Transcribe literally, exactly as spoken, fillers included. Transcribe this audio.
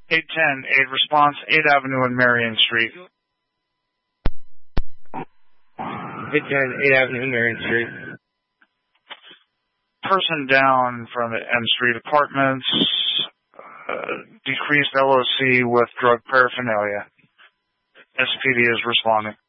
eight ten, eight response, eighth Avenue and Marion Street. eight ten, eighth Avenue and Marion Street. Person down from M Street Apartments, uh, decreased L O C with drug paraphernalia. S P D is responding.